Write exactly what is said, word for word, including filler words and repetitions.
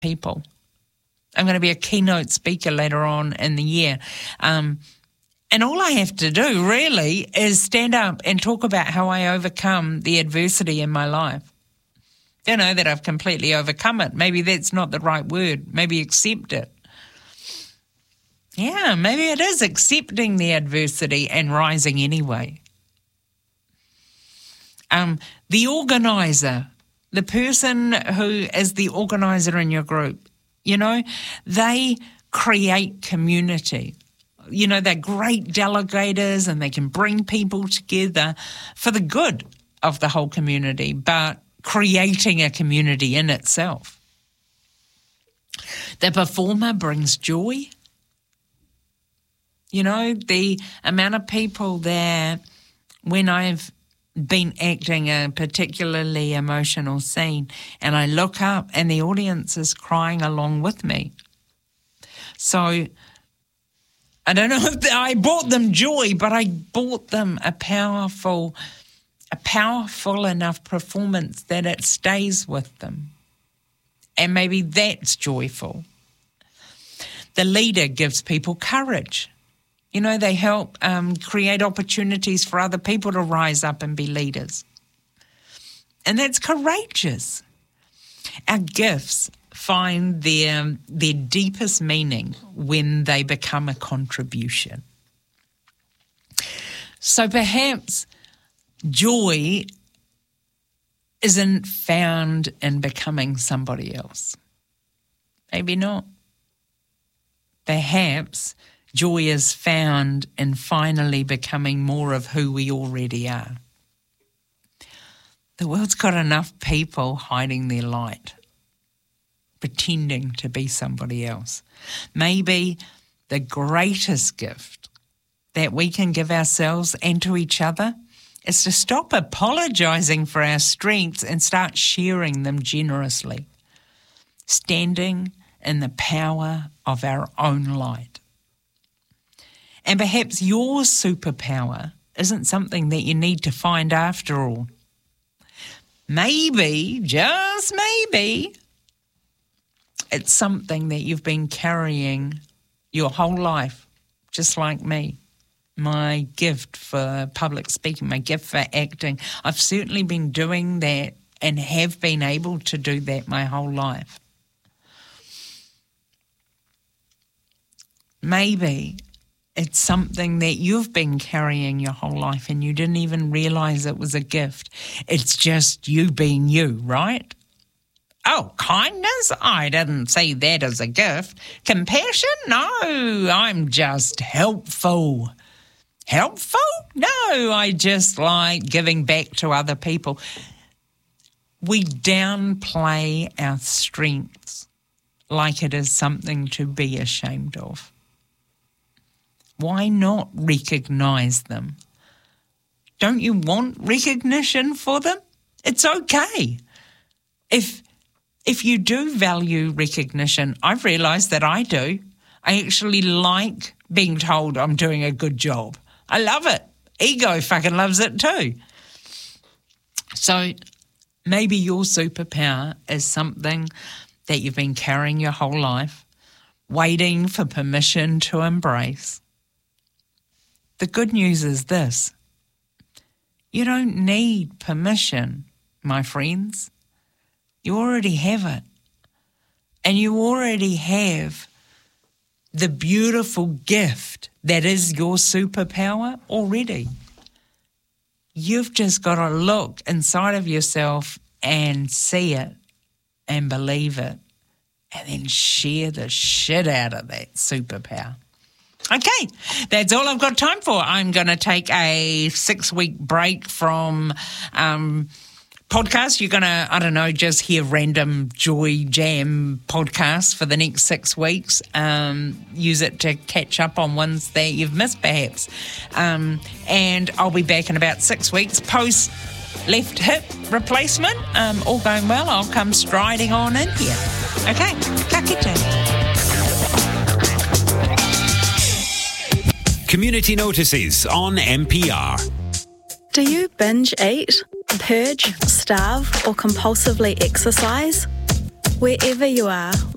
people. I'm going to be a keynote speaker later on in the year. Um, and all I have to do really is stand up and talk about how I overcome the adversity in my life. Don't know that I've completely overcome it. Maybe that's not the right word. Maybe accept it. Yeah, maybe it is accepting the adversity and rising anyway. Um, the organizer, the person who is the organizer in your group, you know, they create community. You know, they're great delegators and they can bring people together for the good of the whole community, but creating a community in itself. The performer brings joy. You know, the amount of people there, when I've been acting a particularly emotional scene and I look up and the audience is crying along with me. So I don't know if I brought them joy, but I brought them a powerful, a powerful enough performance that it stays with them. And maybe that's joyful. The leader gives people courage. You know, they help um, create opportunities for other people to rise up and be leaders. And that's courageous. Our gifts find their, their deepest meaning when they become a contribution. So perhaps joy isn't found in becoming somebody else. Maybe not. Perhaps joy is found in finally becoming more of who we already are. The world's got enough people hiding their light, pretending to be somebody else. Maybe the greatest gift that we can give ourselves and to each other is to stop apologising for our strengths and start sharing them generously, standing in the power of our own light. And perhaps your superpower isn't something that you need to find after all. Maybe, just maybe, it's something that you've been carrying your whole life, just like me. My gift for public speaking, my gift for acting. I've certainly been doing that and have been able to do that my whole life. Maybe it's something that you've been carrying your whole life and you didn't even realise it was a gift. It's just you being you, right? Oh, kindness? I didn't see that as a gift. Compassion? No, I'm just helpful. Helpful? No, I just like giving back to other people. We downplay our strengths like it is something to be ashamed of. Why not recognise them? Don't you want recognition for them? It's okay. If if you do value recognition, I've realised that I do. I actually like being told I'm doing a good job. I love it. Ego fucking loves it too. So maybe your superpower is something that you've been carrying your whole life, waiting for permission to embrace. The good news is this: you don't need permission, my friends. You already have it. And you already have the beautiful gift that is your superpower already. You've just got to look inside of yourself and see it and believe it and then share the shit out of that superpower. Okay, that's all I've got time for. I'm going to take a six-week break from um, podcasts. You're going to, I don't know, just hear random Joy Jam podcasts for the next six weeks. Um, use it to catch up on ones that you've missed, perhaps. Um, and I'll be back in about six weeks post left hip replacement. Um, all going well, I'll come striding on in here. Okay, ka kite. Community notices on M P R. Do you binge eat, purge, starve, or compulsively exercise? Wherever you are,